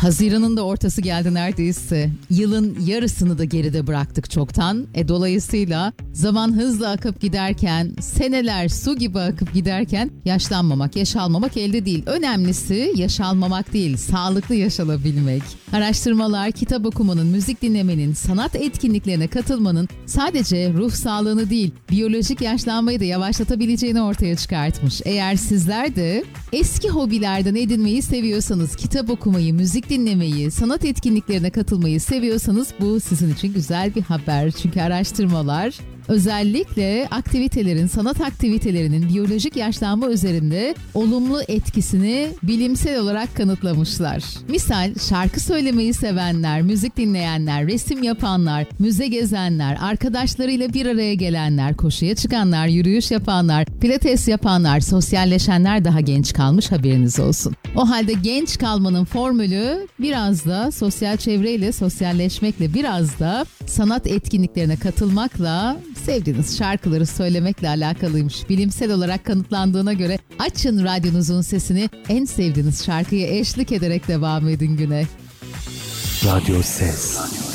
Haziran'ın da ortası geldi neredeyse. Yılın yarısını da geride bıraktık çoktan. Dolayısıyla zaman hızla akıp giderken, seneler su gibi akıp giderken yaşlanmamak, yaş almamak elde değil. Önemlisi yaş almamak değil, sağlıklı yaşanabilmek. Araştırmalar kitap okumanın, müzik dinlemenin, sanat etkinliklerine katılmanın sadece ruh sağlığını değil, biyolojik yaşlanmayı da yavaşlatabileceğini ortaya çıkartmış. Eğer sizler de eski hobilerden edinmeyi seviyorsanız, kitap okumayı, müzik dinlemeyi, sanat etkinliklerine katılmayı seviyorsanız bu sizin için güzel bir haber. Çünkü araştırmalar özellikle aktivitelerin, sanat aktivitelerinin biyolojik yaşlanma üzerinde olumlu etkisini bilimsel olarak kanıtlamışlar. Misal şarkı söylemeyi sevenler, müzik dinleyenler, resim yapanlar, müze gezenler, arkadaşlarıyla bir araya gelenler, koşuya çıkanlar, yürüyüş yapanlar, pilates yapanlar, sosyalleşenler daha genç kalmış, haberiniz olsun. O halde genç kalmanın formülü biraz da sosyal çevreyle, sosyalleşmekle, biraz da sanat etkinliklerine katılmakla, sevdiğiniz şarkıları söylemekle alakalıymış. Bilimsel olarak kanıtlandığına göre açın radyonuzun sesini, en sevdiğiniz şarkıyı eşlik ederek devam edin güne. Radyo Ses.